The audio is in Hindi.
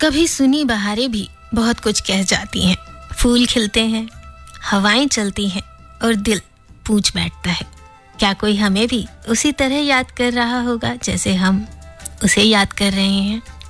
कभी सुनी बहारें भी बहुत कुछ कह जाती हैं। फूल खिलते हैं, हवाएं चलती हैं और दिल पूछ बैठता है, क्या कोई हमें भी उसी तरह याद कर रहा होगा जैसे हम उसे याद कर रहे हैं।